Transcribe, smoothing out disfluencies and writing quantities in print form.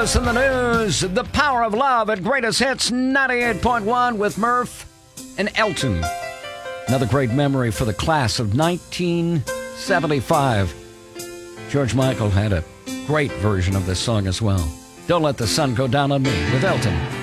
us in the news. The Power of Love at Greatest Hits 98.1 with Murph and Elton. Another great memory for the class of 1975. George Michael had a great version of this song as well. Don't Let the Sun Go Down on Me with Elton.